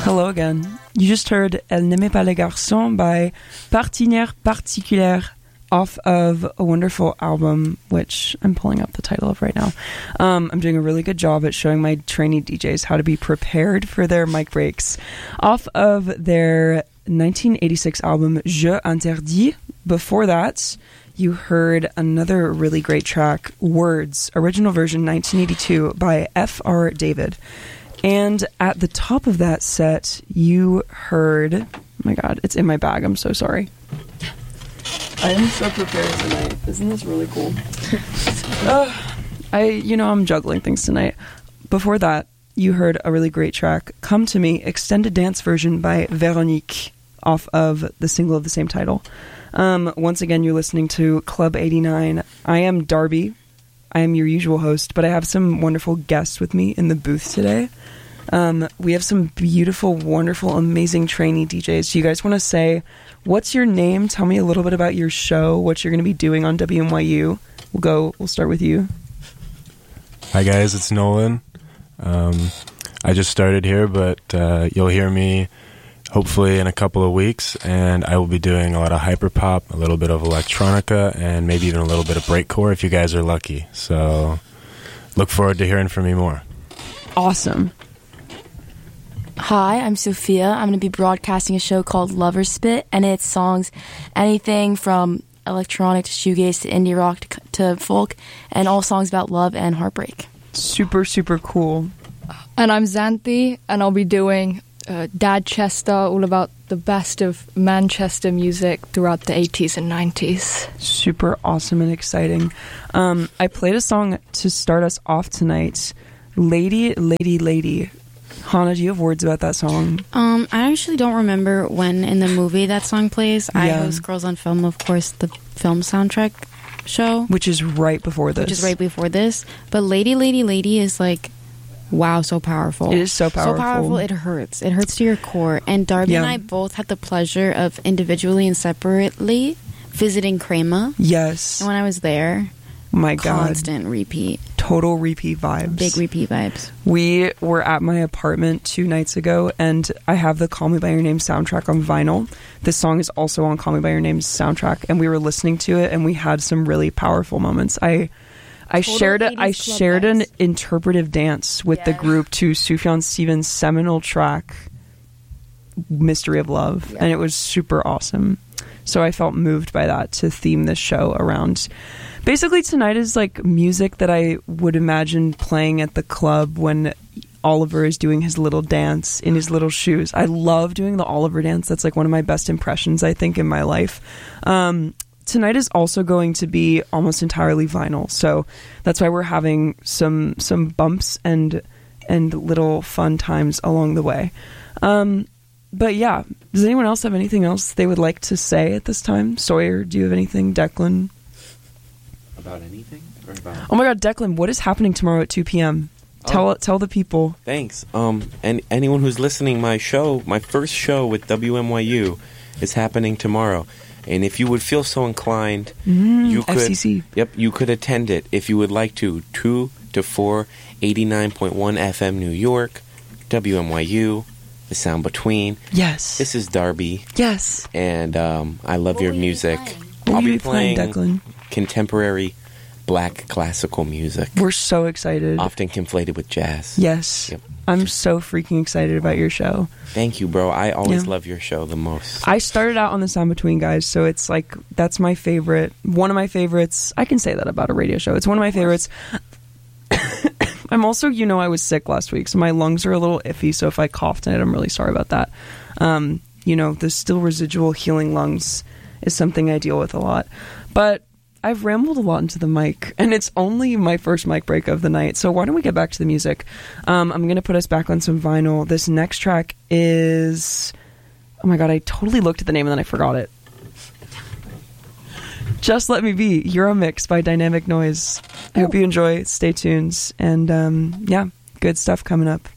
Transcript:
Hello again. You just heard Elle n'aimait pas les garçons by Partinière Particulière off of a wonderful album, which I'm pulling up the title of right now. I'm doing a really good job at showing my trainee DJs how to be prepared for their mic breaks. Off of their 1986 album, Je Interdis. Before that, you heard another really great track, Words, original version 1982 by F.R. David. And at the top of that set, you heard... Oh my god, it's in my bag. I'm so sorry. I am so prepared tonight. Isn't this really cool? I'm juggling things tonight. Before that, you heard a really great track, Come to Me, extended dance version by Véronique, off of the single of the same title. Once again, you're listening to Club 89. I am Darby. I am your usual host, but I have some wonderful guests with me in the booth today. We have some beautiful, wonderful, amazing trainee DJs. Do you guys want to say, what's your name? Tell me a little bit about your show, what you're going to be doing on WNYU. We'll start with you. Hi guys, it's Nolan. I just started here, but you'll hear me hopefully in a couple of weeks, and I will be doing a lot of hyperpop, a little bit of electronica, and maybe even a little bit of breakcore if you guys are lucky. So look forward to hearing from me more. Awesome. Hi, I'm Sophia. I'm going to be broadcasting a show called Lover Spit, and it's songs anything from electronic to shoegaze to indie rock to folk, and all songs about love and heartbreak. Super, super cool. And I'm Xanthi, and I'll be doing Dad Chester, all about the best of Manchester music throughout the 80s and 90s. Super awesome and exciting. I played a song to start us off tonight, Lady, Lady, Lady. Hannah, do you have words about that song? I actually don't remember when in the movie that song plays. I host Girls on Film, of course, the film soundtrack show. Which is right before this. But Lady, Lady, Lady is like, wow, so powerful. It is so powerful. So powerful, it hurts. It hurts to your core. And Darby and I both had the pleasure of individually and separately visiting Crema. Yes. And when I was there... My God. Constant repeat. Total repeat vibes. Big repeat vibes. We were at my apartment 2 nights ago, and I have the Call Me By Your Name soundtrack on vinyl. This song is also on Call Me By Your Name's soundtrack, and we were listening to it, and we had some really powerful moments. I shared an interpretive dance with the group to Sufjan Stevens' seminal track, Mystery of Love, and it was super awesome. So I felt moved by that to theme this show around. Basically, tonight is like music that I would imagine playing at the club when Oliver is doing his little dance in his little shoes. I love doing the Oliver dance. That's like one of my best impressions, I think, in my life. Tonight is also going to be almost entirely vinyl, so that's why we're having some bumps and little fun times along the way. But yeah, does anyone else have anything else they would like to say at this time? Sawyer, do you have anything? Declan? About anything? Or about... Oh my god, Declan, what is happening tomorrow at 2 p.m.? Tell the people. Thanks. And anyone who's listening, my first show with WNYU is happening tomorrow. And if you would feel so inclined, you could FCC. Yep, you could attend it if you would like to. 2 to 4, 89.1 FM New York, WNYU. The Sound Between. Yes. This is Darby. Yes. And I love your music. I'll be playing Declan? Contemporary black classical music. We're so excited. Often conflated with jazz. Yes. Yep. I'm so freaking excited about your show. Thank you, bro. I always love your show the most. I started out on the Sound Between, guys, so it's like, that's my favorite. One of my favorites. I can say that about a radio show. It's one of my favorites. I'm also, I was sick last week, so my lungs are a little iffy, so if I cough tonight, I'm really sorry about that. The still residual healing lungs is something I deal with a lot. But I've rambled a lot into the mic, and it's only my first mic break of the night, so why don't we get back to the music? I'm going to put us back on some vinyl. This next track is... Oh my god, I totally looked at the name and then I forgot it. Just Let Me Be, Euromix by Dynamic Noise. I hope you enjoy. Stay tuned. And, good stuff coming up.